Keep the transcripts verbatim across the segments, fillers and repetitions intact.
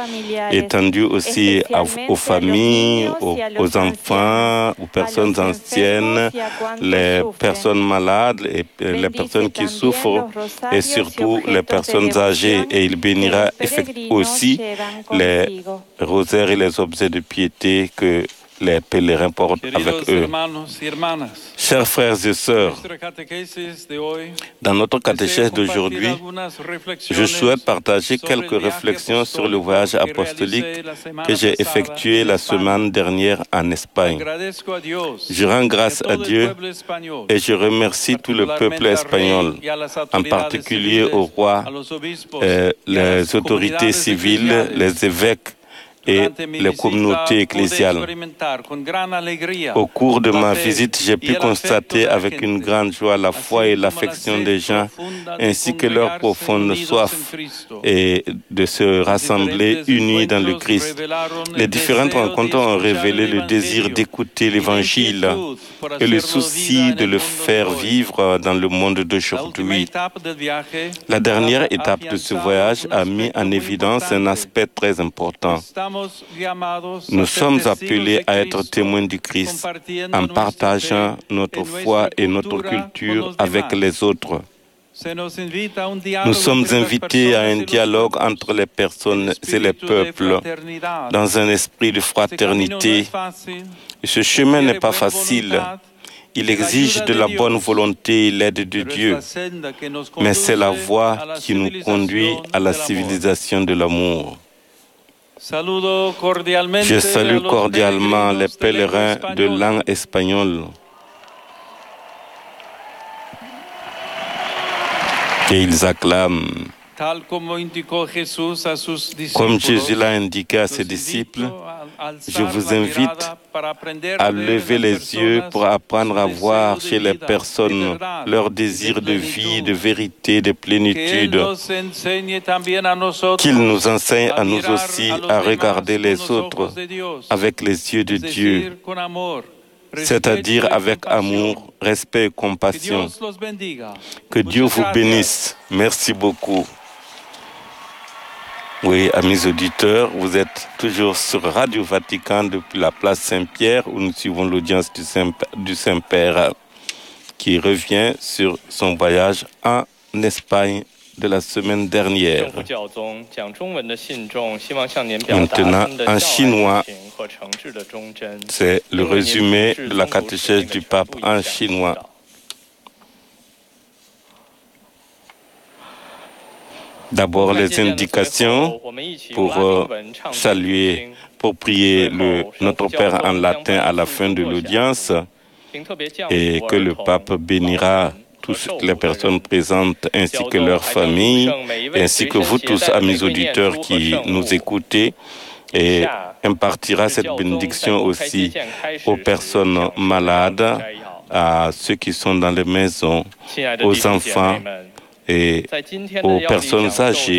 étendu aussi à, aux familles, aux, aux enfants, aux personnes anciennes, les personnes malades, et les personnes qui souffrent et surtout les personnes âgées. Et il bénira aussi les rosaires et les objets de piété que les pèlerins portent avec eux. Chers frères et sœurs, dans notre catéchèse d'aujourd'hui, je souhaite partager quelques réflexions sur le voyage apostolique que j'ai effectué la semaine dernière en Espagne. Je rends grâce à Dieu et je remercie tout le peuple espagnol, en particulier au roi, euh, les autorités civiles, les évêques, et les communautés ecclésiales. Au cours de ma visite, j'ai pu constater avec une grande joie la foi et l'affection des gens, ainsi que leur profonde soif et de se rassembler unis dans le Christ. Les différentes rencontres ont révélé le désir d'écouter l'Évangile et le souci de le faire vivre dans le monde d'aujourd'hui. La dernière étape de ce voyage a mis en évidence un aspect très important. Nous sommes appelés à être témoins du Christ en partageant notre foi et notre culture avec les autres. Nous sommes invités à un dialogue entre les personnes et les peuples dans un esprit de fraternité. Ce chemin n'est pas facile. Il exige de la bonne volonté et l'aide de Dieu, mais c'est la voie qui nous conduit à la civilisation de l'amour. Je salue cordialement les pèlerins de langue espagnole. Et ils acclament. Comme Jésus l'a indiqué à ses disciples, je vous invite à lever les yeux pour apprendre à voir chez les personnes leur désir de vie, de vérité, de plénitude. Qu'il nous enseigne à nous aussi à regarder les autres avec les yeux de Dieu, c'est-à-dire avec amour, respect et compassion. Que Dieu vous bénisse. Merci beaucoup. Oui, amis auditeurs, vous êtes toujours sur Radio Vatican depuis la place Saint-Pierre où nous suivons l'audience du Saint- du Saint-Père qui revient sur son voyage en Espagne de la semaine dernière. Maintenant, en chinois, c'est le résumé de la catéchèse du pape en chinois. D'abord, les indications pour euh, saluer, pour prier le, notre Père en latin à la fin de l'audience et que le pape bénira toutes les personnes présentes ainsi que leurs familles, ainsi que vous tous, amis auditeurs qui nous écoutez, et impartira cette bénédiction aussi aux personnes malades, à ceux qui sont dans les maisons, aux enfants et aux personnes âgées.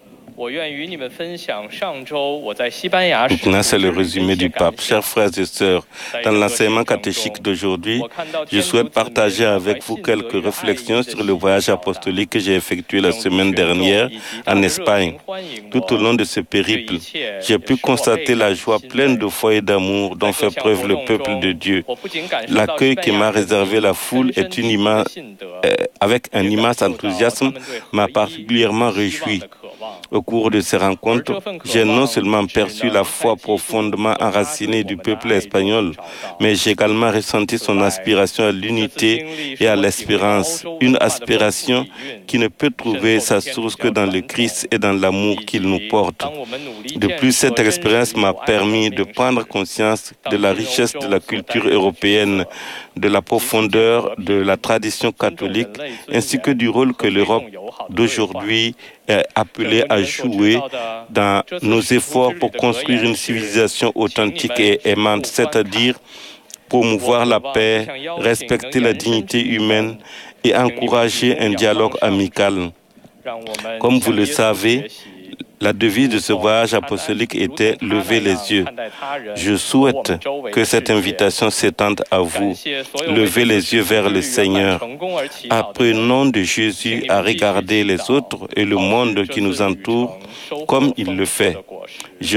Maintenant, c'est le résumé du pape. Chers frères et sœurs, dans l'enseignement catéchique d'aujourd'hui, je souhaite partager avec vous quelques réflexions sur le voyage apostolique que j'ai effectué la semaine dernière en Espagne. Tout au long de ce périple, j'ai pu constater la joie pleine de foi et d'amour dont fait preuve le peuple de Dieu. L'accueil qui m'a réservé la foule est une immense, euh, avec un immense enthousiasme, m'a particulièrement réjoui. Au cours de ces rencontres, j'ai non seulement perçu la foi profondément enracinée du peuple espagnol, mais j'ai également ressenti son aspiration à l'unité et à l'espérance, une aspiration qui ne peut trouver sa source que dans le Christ et dans l'amour qu'il nous porte. De plus, cette expérience m'a permis de prendre conscience de la richesse de la culture européenne, de la profondeur de la tradition catholique, ainsi que du rôle que l'Europe d'aujourd'hui est appelée à jouer dans nos efforts pour construire une civilisation authentique et aimante, c'est-à-dire promouvoir la paix, respecter la dignité humaine et encourager un dialogue amical. Comme vous le savez, La devise de ce voyage apostolique était « Levez les yeux ». Je souhaite que cette invitation s'étende à vous. Levez les yeux vers le Seigneur. Apprenons de Jésus à regarder les autres et le monde qui nous entoure comme il le fait. Je